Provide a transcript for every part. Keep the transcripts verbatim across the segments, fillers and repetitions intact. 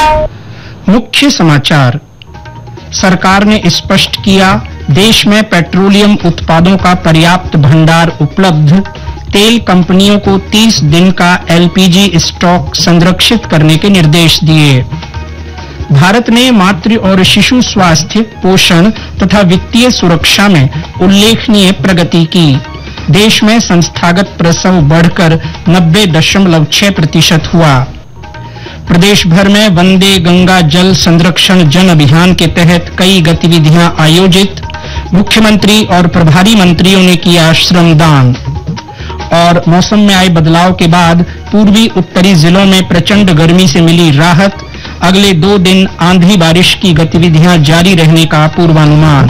मुख्य समाचार। सरकार ने स्पष्ट किया, देश में पेट्रोलियम उत्पादों का पर्याप्त भंडार उपलब्ध। तेल कंपनियों को तीस दिन का एलपीजी स्टॉक संरक्षित करने के निर्देश दिए। भारत ने मातृ और शिशु स्वास्थ्य, पोषण तथा वित्तीय सुरक्षा में उल्लेखनीय प्रगति की। देश में संस्थागत प्रसव बढ़कर नब्बे दशमलव छह प्रतिशत हुआ। प्रदेश भर में वंदे गंगा जल संरक्षण जन अभियान के तहत कई गतिविधियां आयोजित। मुख्यमंत्री और प्रभारी मंत्रियों ने किया श्रमदान। और मौसम में आए बदलाव के बाद पूर्वी उत्तरी जिलों में प्रचंड गर्मी से मिली राहत। अगले दो दिन आंधी बारिश की गतिविधियां जारी रहने का पूर्वानुमान।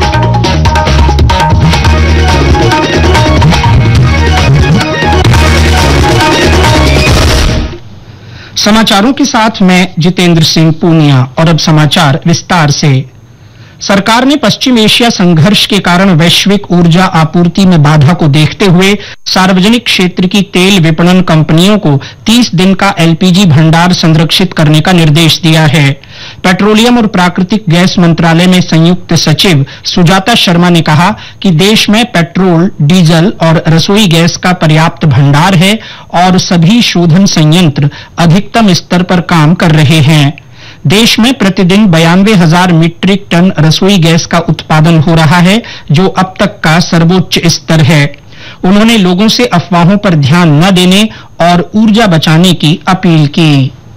समाचारों के साथ मैं जितेंद्र सिंह पूनिया। और अब समाचार विस्तार से। सरकार ने पश्चिम एशिया संघर्ष के कारण वैश्विक ऊर्जा आपूर्ति में बाधा को देखते हुए सार्वजनिक क्षेत्र की तेल विपणन कंपनियों को तीस दिन का एलपीजी भंडार संरक्षित करने का निर्देश दिया है। पेट्रोलियम और प्राकृतिक गैस मंत्रालय में संयुक्त सचिव सुजाता शर्मा ने कहा कि देश में पेट्रोल, डीजल और रसोई गैस का पर्याप्त भंडार है और सभी शोधन संयंत्र अधिकतम स्तर पर काम कर रहे हैं। देश में प्रतिदिन बयानवे हजार मीट्रिक टन रसोई गैस का उत्पादन हो रहा है, जो अब तक का सर्वोच्च स्तर है। उन्होंने लोगों से अफवाहों पर ध्यान न देने और ऊर्जा बचाने की अपील की।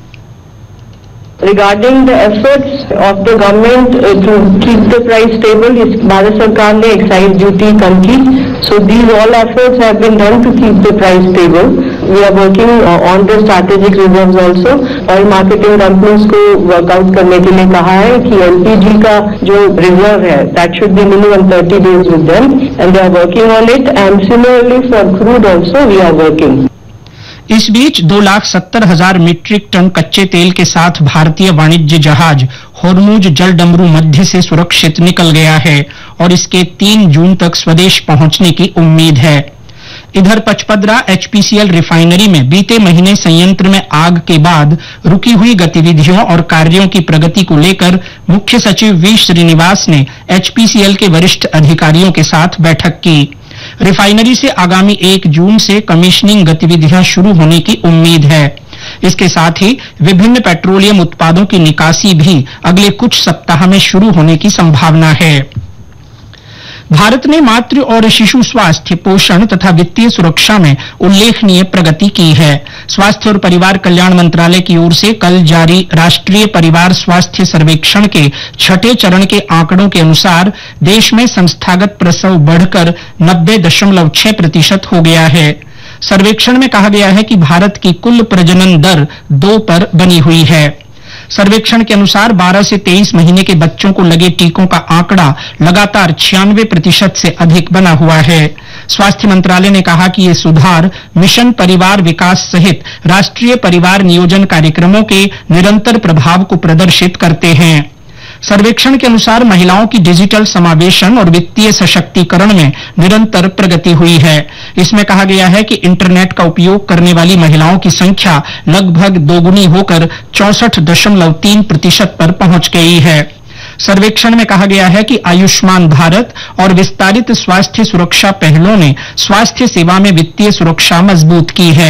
Regarding the efforts of the government uh, to keep the price stable, इस भारत सरकार ने एक्साइज ड्यूटी कम की. So these all efforts have been done to keep the price stable. We are working uh, on the strategic reserves also. Oil marketing companies को workout करने के लिए कहा है कि एलपीजी का जो रिजर्व है, that should be minimum thirty days with them, and they are working on it. And similarly for crude also we are working. इस बीच दो लाख सत्तर हजार मीट्रिक टन कच्चे तेल के साथ भारतीय वाणिज्य जहाज होर्मुज जलडमरू मध्य से सुरक्षित निकल गया है और इसके तीन जून तक स्वदेश पहुंचने की उम्मीद है। इधर पचपदरा एचपीसीएल रिफाइनरी में बीते महीने संयंत्र में आग के बाद रुकी हुई गतिविधियों और कार्यों की प्रगति को लेकर मुख्य सचिव वी श्रीनिवास ने एचपीसीएल के वरिष्ठ अधिकारियों के साथ बैठक की। रिफाइनरी से आगामी एक जून से कमीशनिंग गतिविधियां शुरू होने की उम्मीद है। इसके साथ ही विभिन्न पेट्रोलियम उत्पादों की निकासी भी अगले कुछ सप्ताह में शुरू होने की संभावना है। भारत ने मातृ और शिशु स्वास्थ्य, पोषण तथा वित्तीय सुरक्षा में उल्लेखनीय प्रगति की है। स्वास्थ्य और परिवार कल्याण मंत्रालय की ओर से कल जारी राष्ट्रीय परिवार स्वास्थ्य सर्वेक्षण के छठे चरण के आंकड़ों के अनुसार देश में संस्थागत प्रसव बढ़कर नब्बे दशमलव छह प्रतिशत हो गया है। सर्वेक्षण में कहा गया है कि भारत की कुल प्रजनन दर दो पर बनी हुई है। सर्वेक्षण के अनुसार बारह से तेईस महीने के बच्चों को लगे टीकों का आंकड़ा लगातार छियानवे प्रतिशत से अधिक बना हुआ है। स्वास्थ्य मंत्रालय ने कहा कि ये सुधार मिशन परिवार विकास सहित राष्ट्रीय परिवार नियोजन कार्यक्रमों के निरंतर प्रभाव को प्रदर्शित करते हैं। सर्वेक्षण के अनुसार महिलाओं की डिजिटल समावेशन और वित्तीय सशक्तिकरण में निरंतर प्रगति हुई है। इसमें कहा गया है कि इंटरनेट का उपयोग करने वाली महिलाओं की संख्या लगभग दोगुनी होकर चौसठ दशमलव तीन प्रतिशत पर पहुंच गई है। सर्वेक्षण में कहा गया है कि आयुष्मान भारत और विस्तारित स्वास्थ्य सुरक्षा पहलों ने स्वास्थ्य सेवा में वित्तीय सुरक्षा मजबूत की है।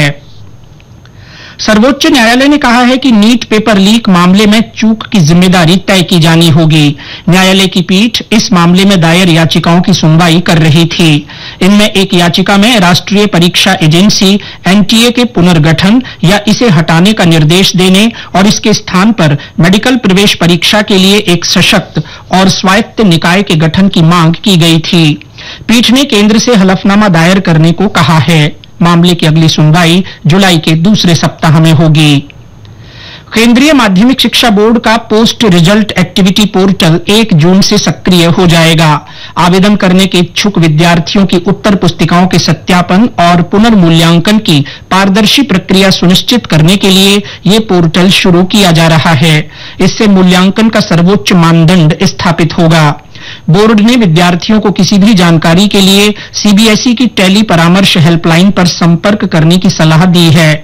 सर्वोच्च न्यायालय ने कहा है कि नीट पेपर लीक मामले में चूक की जिम्मेदारी तय की जानी होगी। न्यायालय की पीठ इस मामले में दायर याचिकाओं की सुनवाई कर रही थी। इनमें एक याचिका में राष्ट्रीय परीक्षा एजेंसी एनटीए के पुनर्गठन या इसे हटाने का निर्देश देने और इसके स्थान पर मेडिकल प्रवेश परीक्षा के लिए एक सशक्त और स्वायत्त निकाय के गठन की मांग की गई थी। पीठ ने केंद्र से हलफनामा दायर करने को कहा है। मामले की अगली सुनवाई जुलाई के दूसरे सप्ताह में होगी। केंद्रीय माध्यमिक शिक्षा बोर्ड का पोस्ट रिजल्ट एक्टिविटी पोर्टल एक जून से सक्रिय हो जाएगा। आवेदन करने के इच्छुक विद्यार्थियों की उत्तर पुस्तिकाओं के सत्यापन और पुनर्मूल्यांकन की पारदर्शी प्रक्रिया सुनिश्चित करने के लिए ये पोर्टल शुरू किया जा रहा है। इससे मूल्यांकन का सर्वोच्च मानदंड स्थापित होगा। बोर्ड ने विद्यार्थियों को किसी भी जानकारी के लिए सीबीएसई की टेली परामर्श हेल्पलाइन पर संपर्क करने की सलाह दी है।